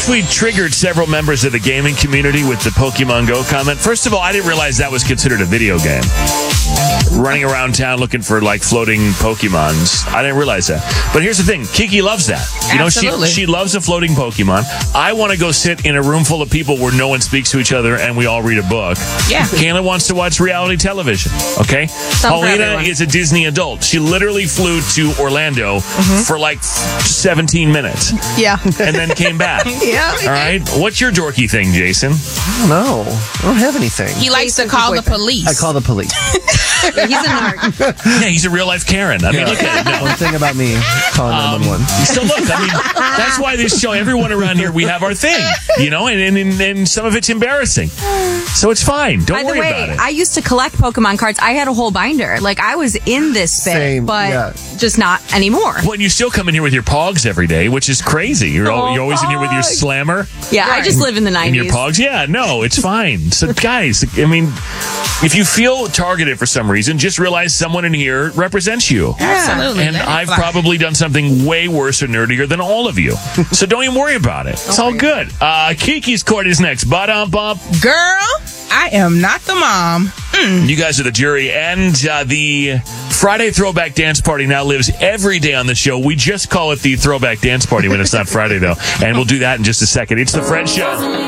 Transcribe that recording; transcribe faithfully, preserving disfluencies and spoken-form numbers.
actually triggered several members of the gaming community with the Pokemon Go comment. First of all, I didn't realize that was considered a video game. Running around town looking for, like, floating Pokemons. I didn't realize that. But here's the thing. Kiki loves that. You know, Absolutely. she she loves a floating Pokemon. I want to go sit in a room full of people where no one speaks to each other and we all read a book. Yeah. Kayla wants to watch reality television. Okay? for Paulina everyone. is a Disney adult. She literally flew to Orlando for like seventeen minutes Yeah. and then came back. Yeah. All right? What's your dorky thing, Jason? I don't know. I don't have anything. He likes to Jason's call the boyfriend. police. I call the police. He's a narc. Yeah, he's a real life Karen. I mean, look at it. No. One thing about me, calling nine one one. So look, I mean, that's why this show, everyone around here, we have our thing, you know, and, and, and some of it's embarrassing. So it's fine. Don't By the worry way, about it. I used to collect Pokemon cards. I had a whole binder. Like, I was in this bit, Same, but yeah. just not anymore. Well, and you still come in here with your Pogs every day, which is crazy. You're, al- you're always in here with your Slammer Yeah, I just live in the and your nineties. Pogs. Yeah, no, it's fine. So, guys, I mean, if you feel targeted for some reason, just realize someone in here represents you. Absolutely. And Let it I've fly. probably done something way worse or nerdier than all of you. So don't even worry about it. It's all good. Uh, Kiki's Court is next. Ba-dum bump. Girl, I am not the mom. You guys are the jury. And uh, the Friday Throwback Dance Party now lives every day on the show. We just call it the Throwback Dance Party when it's not Friday, though. And we'll do that in just a second. It's The Fred Show.